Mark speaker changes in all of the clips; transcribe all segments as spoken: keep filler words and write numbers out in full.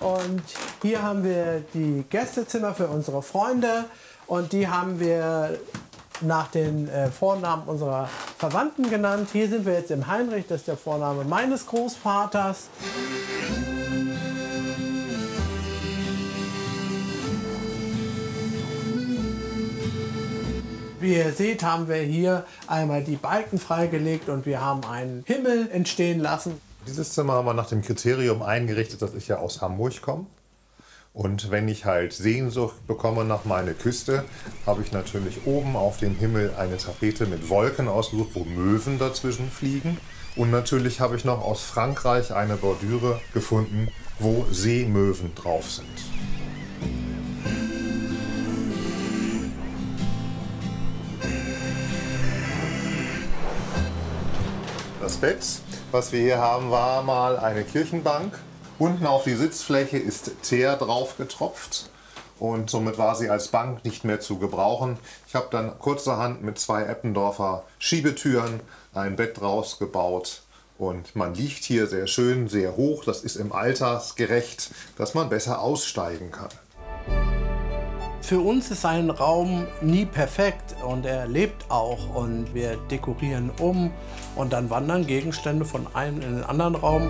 Speaker 1: Und hier haben wir die Gästezimmer für unsere Freunde. Und die haben wir nach den äh, Vornamen unserer Verwandten genannt. Hier sind wir jetzt im Heinrich, das ist der Vorname meines Großvaters. Wie ihr seht, haben wir hier einmal die Balken freigelegt und wir haben einen Himmel entstehen lassen.
Speaker 2: Dieses Zimmer haben wir nach dem Kriterium eingerichtet, dass ich ja aus Hamburg komme. Und wenn ich halt Sehnsucht bekomme nach meiner Küste, habe ich natürlich oben auf dem Himmel eine Tapete mit Wolken ausgesucht, wo Möwen dazwischen fliegen. Und natürlich habe ich noch aus Frankreich eine Bordüre gefunden, wo Seemöwen drauf sind. Das Bett, was wir hier haben, war mal eine Kirchenbank. Unten auf die Sitzfläche ist Teer drauf getropft und somit war sie als Bank nicht mehr zu gebrauchen. Ich habe dann kurzerhand mit zwei Eppendorfer Schiebetüren ein Bett draus gebaut und man liegt hier sehr schön, sehr hoch. Das ist im altersgerecht, dass man besser aussteigen kann.
Speaker 1: Für uns ist ein Raum nie perfekt und er lebt auch und wir dekorieren um und dann wandern Gegenstände von einem in den anderen Raum.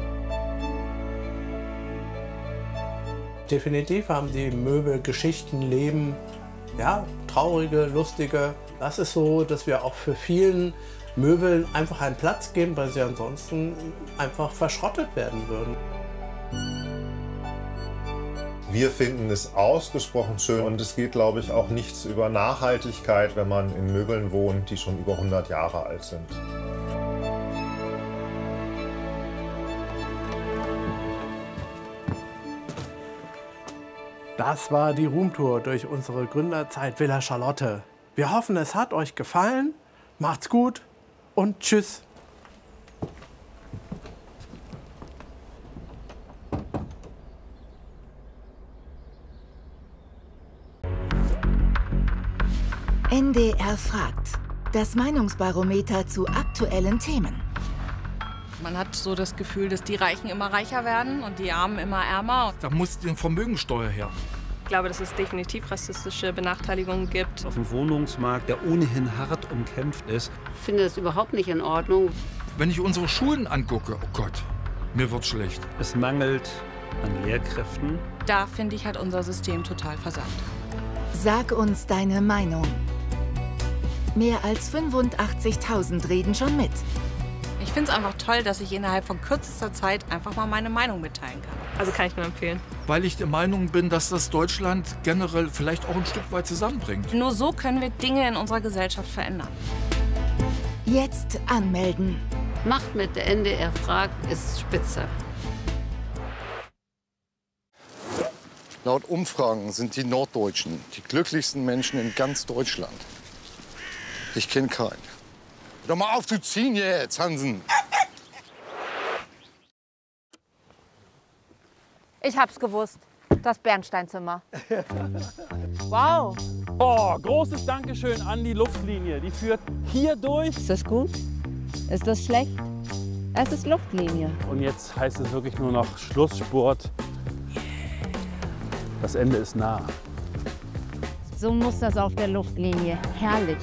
Speaker 1: Definitiv haben die Möbel Geschichten, Leben, ja, traurige, lustige. Das ist so, dass wir auch für vielen Möbeln einfach einen Platz geben, weil sie ansonsten einfach verschrottet werden würden.
Speaker 2: Wir finden es ausgesprochen schön und es geht, glaube ich, auch nichts über Nachhaltigkeit, wenn man in Möbeln wohnt, die schon über hundert Jahre alt sind.
Speaker 1: Das war die Roomtour durch unsere Gründerzeit Villa Charlotte. Wir hoffen, es hat euch gefallen. Macht's gut und tschüss.
Speaker 3: N D R fragt. Das Meinungsbarometer zu aktuellen Themen.
Speaker 4: Man hat so das Gefühl, dass die Reichen immer reicher werden und die Armen immer ärmer.
Speaker 5: Da muss die Vermögensteuer her.
Speaker 6: Ich glaube, dass es definitiv rassistische Benachteiligungen gibt.
Speaker 7: Auf dem Wohnungsmarkt, der ohnehin hart umkämpft ist.
Speaker 8: Ich finde das überhaupt nicht in Ordnung.
Speaker 5: Wenn ich unsere Schulen angucke, oh Gott, mir wird schlecht.
Speaker 7: Es mangelt an Lehrkräften.
Speaker 4: Da finde ich, hat unser System total versagt.
Speaker 3: Sag uns deine Meinung. Mehr als fünfundachtzigtausend reden schon mit.
Speaker 4: Ich finde es einfach toll, dass ich innerhalb von kürzester Zeit einfach mal meine Meinung mitteilen kann.
Speaker 6: Also kann ich nur empfehlen.
Speaker 5: Weil ich der Meinung bin, dass das Deutschland generell vielleicht auch ein Stück weit zusammenbringt.
Speaker 4: Nur so können wir Dinge in unserer Gesellschaft verändern.
Speaker 3: Jetzt anmelden.
Speaker 8: Macht mit, der N D R fragt, ist spitze.
Speaker 9: Laut Umfragen sind die Norddeutschen die glücklichsten Menschen in ganz Deutschland. Ich kenne keinen. Hör doch mal auf zu ziehen jetzt, Hansen.
Speaker 10: Ich hab's gewusst. Das Bernsteinzimmer. Wow.
Speaker 11: Oh, großes Dankeschön an die Luftlinie. Die führt hier durch.
Speaker 10: Ist das gut? Ist das schlecht? Es ist Luftlinie.
Speaker 11: Und jetzt heißt es wirklich nur noch Schlussspurt. Das Ende ist nah.
Speaker 10: So muss das auf der Luftlinie. Herrlich.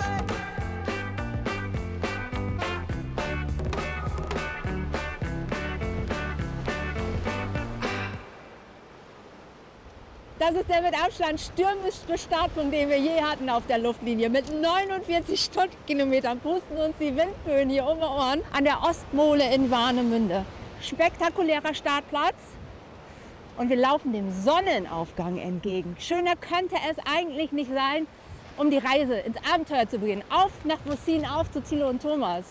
Speaker 10: Das ist der mit Abstand stürmischste Startpunkt, den wir je hatten auf der Luftlinie. Mit neunundvierzig Stundenkilometern pusten uns die Windböen hier um die Ohren an der Ostmole in Warnemünde. Spektakulärer Startplatz. Und wir laufen dem Sonnenaufgang entgegen. Schöner könnte es eigentlich nicht sein, um die Reise ins Abenteuer zu beginnen. Auf nach Bussin, auf zu Thilo und Thomas.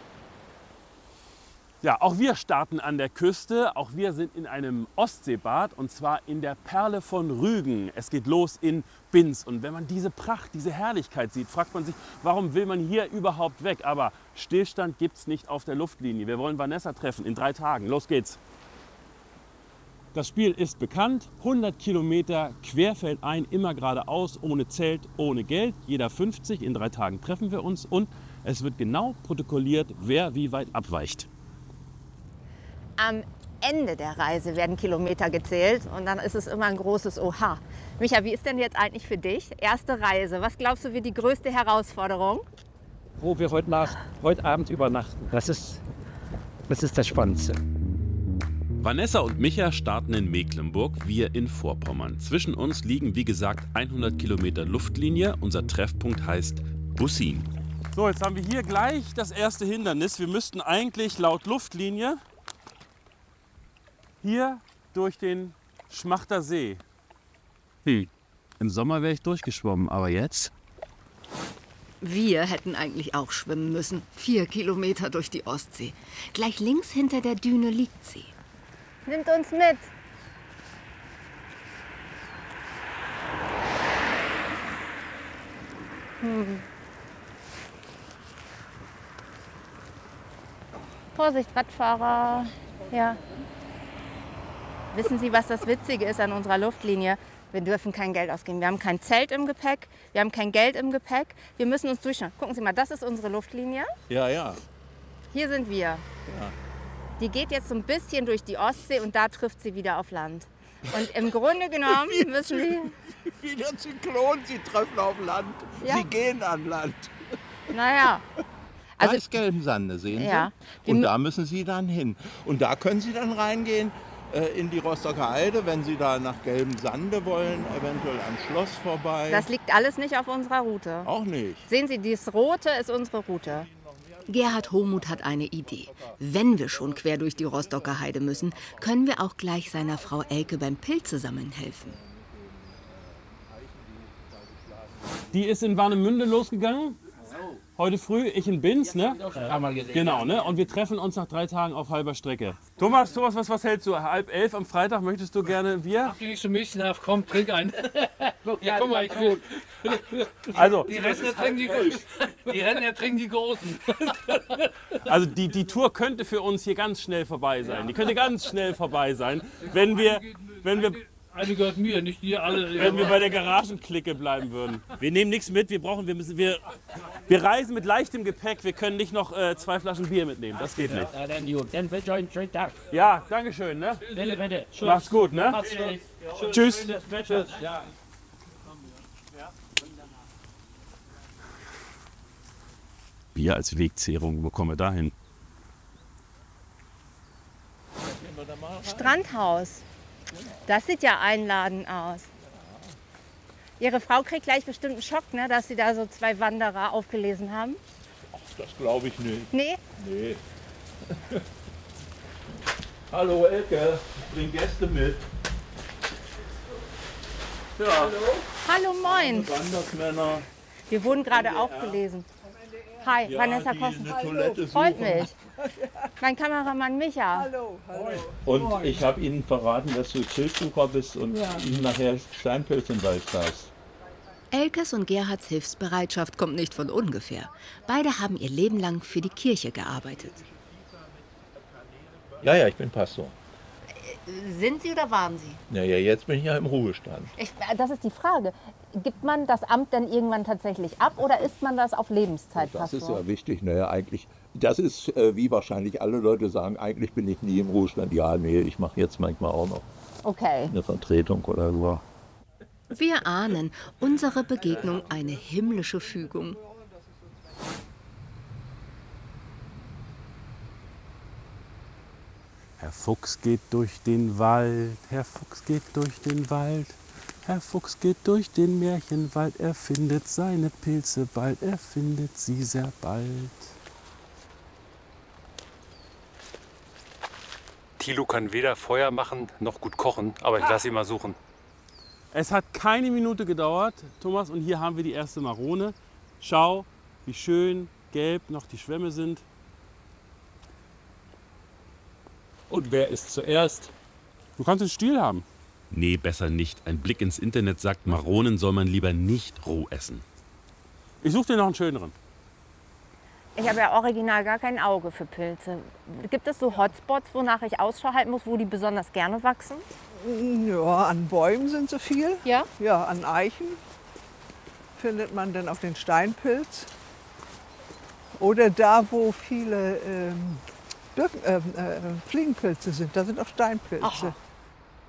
Speaker 11: Ja, auch wir starten an der Küste. Auch wir sind in einem Ostseebad und zwar in der Perle von Rügen. Es geht los in Binz. Und wenn man diese Pracht, diese Herrlichkeit sieht, fragt man sich, warum will man hier überhaupt weg? Aber Stillstand gibt es nicht auf der Luftlinie. Wir wollen Vanessa treffen in drei Tagen. Los geht's. Das Spiel ist bekannt. hundert Kilometer querfeldein, immer geradeaus, ohne Zelt, ohne Geld. Jeder fünfzig. In drei Tagen treffen wir uns. Und es wird genau protokolliert, wer wie weit abweicht.
Speaker 10: Am Ende der Reise werden Kilometer gezählt und dann ist es immer ein großes Oha. Micha, wie ist denn jetzt eigentlich für dich? Erste Reise, was glaubst du, wird die größte Herausforderung?
Speaker 7: Wo wir heute, Nacht, heute Abend übernachten. Das ist, das ist das Spannendste.
Speaker 11: Vanessa und Micha starten in Mecklenburg, wir in Vorpommern. Zwischen uns liegen, wie gesagt, hundert Kilometer Luftlinie. Unser Treffpunkt heißt Bussin. So, jetzt haben wir hier gleich das erste Hindernis. Wir müssten eigentlich laut Luftlinie hier durch den Schmachter See.
Speaker 7: Hm. Im Sommer wäre ich durchgeschwommen, aber jetzt?
Speaker 3: Wir hätten eigentlich auch schwimmen müssen. Vier Kilometer durch die Ostsee. Gleich links hinter der Düne liegt sie.
Speaker 10: Nimmt uns mit. Hm. Vorsicht, Radfahrer. Ja. Wissen Sie, was das Witzige ist an unserer Luftlinie? Wir dürfen kein Geld ausgeben. Wir haben kein Zelt im Gepäck, wir haben kein Geld im Gepäck. Wir müssen uns durchschauen. Gucken Sie mal, das ist unsere Luftlinie.
Speaker 12: Ja, ja.
Speaker 10: Hier sind wir.
Speaker 12: Ja.
Speaker 10: Die geht jetzt so ein bisschen durch die Ostsee und da trifft sie wieder auf Land. Und im Grunde genommen müssen wir...
Speaker 12: Wie der Zyklon, sie treffen auf Land.
Speaker 10: Ja.
Speaker 12: Sie gehen an Land.
Speaker 10: Naja.
Speaker 12: Also, da ist Gelbensande, sehen
Speaker 10: ja.
Speaker 12: Sie? Und da müssen Sie dann hin. Und da können Sie dann reingehen äh, in die Rostocker Heide, wenn Sie da nach Gelbensande wollen, eventuell am Schloss vorbei.
Speaker 10: Das liegt alles nicht auf unserer Route.
Speaker 12: Auch nicht.
Speaker 10: Sehen Sie, dieses Rote ist unsere Route.
Speaker 3: Gerhard Homuth hat eine Idee. Wenn wir schon quer durch die Rostocker Heide müssen, können wir auch gleich seiner Frau Elke beim Pilzesammeln helfen.
Speaker 11: Die ist in Warnemünde losgegangen. Heute früh, ich in Binz, ne? Genau, ne? Und wir treffen uns nach drei Tagen auf halber Strecke. Thomas, Thomas, was, was hältst du? Halb elf am Freitag, möchtest du gerne ein Bier?
Speaker 13: Ach, du nicht so Milch nach, komm, trink einen. Ja, guck mal, ich will.
Speaker 11: Also,
Speaker 13: die Rentner trinken die, die, Rentner trinken die Großen.
Speaker 11: Also die, die Tour könnte für uns hier ganz schnell vorbei sein. Die könnte ganz schnell vorbei sein, wenn wir, wenn wir,
Speaker 13: eine gehört mir, nicht die alle.
Speaker 11: wenn wir bei der Garagenklicke bleiben würden. Wir nehmen nichts mit, wir brauchen, wir müssen, wir, wir reisen mit leichtem Gepäck. Wir können nicht noch äh, zwei Flaschen Bier mitnehmen. Das geht nicht.
Speaker 13: Ja, dann gut, dann wünsche ich euch einen schönen Tag.
Speaker 11: Ja, danke schön, ne?
Speaker 13: Bitte, bitte.
Speaker 11: Mach's gut, ne?
Speaker 13: Macht's gut.
Speaker 11: Tschüss.
Speaker 13: Tschüss. Ja.
Speaker 11: Bier als Wegzehrung, wo kommen wir da hin?
Speaker 10: Strandhaus. Das sieht ja einladend aus. Ihre Frau kriegt gleich bestimmt einen Schock, ne, dass Sie da so zwei Wanderer aufgelesen haben.
Speaker 12: Ach, das glaube ich nicht.
Speaker 10: Nee?
Speaker 12: Nee. Hallo Elke, ich bring Gäste mit. Ja.
Speaker 10: Hallo. Hallo, moin.
Speaker 12: Wandersmänner.
Speaker 10: Wir wurden gerade aufgelesen. Hi,
Speaker 12: ja,
Speaker 10: Vanessa
Speaker 12: die
Speaker 10: Kossen.
Speaker 12: eine Toilette
Speaker 10: Freut
Speaker 12: suchen.
Speaker 10: mich. Mein Kameramann Micha.
Speaker 14: Hallo, hallo.
Speaker 12: Und ich habe Ihnen verraten, dass du Schildsucher bist und
Speaker 14: Ja.
Speaker 12: Ihnen nachher Steinpilz im Wald zeigst.
Speaker 3: Elkes und Gerhards Hilfsbereitschaft kommt nicht von ungefähr. Beide haben ihr Leben lang für die Kirche gearbeitet.
Speaker 12: Ja, ja, ich bin Pastor.
Speaker 10: Sind Sie oder waren Sie?
Speaker 12: Naja, jetzt bin ich ja im Ruhestand.
Speaker 10: Ich, das ist die Frage. Gibt man das Amt denn irgendwann tatsächlich ab oder ist man das auf Lebenszeit,
Speaker 12: Das ist
Speaker 10: Pastor?
Speaker 12: ja wichtig. Naja, eigentlich, das ist, äh, wie wahrscheinlich alle Leute sagen, eigentlich bin ich nie im Ruhestand. Ja, nee, ich mache jetzt manchmal auch noch
Speaker 10: Okay.
Speaker 12: eine Vertretung oder so.
Speaker 3: Wir ahnen, unsere Begegnung eine himmlische Fügung.
Speaker 11: Herr Fuchs geht durch den Wald, Herr Fuchs geht durch den Wald, Herr Fuchs geht durch den Märchenwald, er findet seine Pilze bald, er findet sie sehr bald.
Speaker 7: Thilo kann weder Feuer machen noch gut kochen, aber ich lasse ihn mal suchen.
Speaker 11: Es hat keine Minute gedauert, Thomas, und hier haben wir die erste Marone. Schau, wie schön gelb noch die Schwämme sind.
Speaker 7: Und wer ist zuerst?
Speaker 11: Du kannst den Stiel haben. Nee, besser nicht. Ein Blick ins Internet sagt, Maronen soll man lieber nicht roh essen. Ich suche dir noch einen schöneren.
Speaker 10: Ich habe ja original gar kein Auge für Pilze. Gibt es so Hotspots, wonach ich Ausschau halten muss, wo die besonders gerne wachsen?
Speaker 14: Ja, an Bäumen sind sie viel.
Speaker 10: Ja?
Speaker 14: Ja, an Eichen findet man dann auch den Steinpilz. Oder da, wo viele ähm, Birken, äh, äh, Fliegenpilze sind, da sind auch Steinpilze.
Speaker 15: Aha.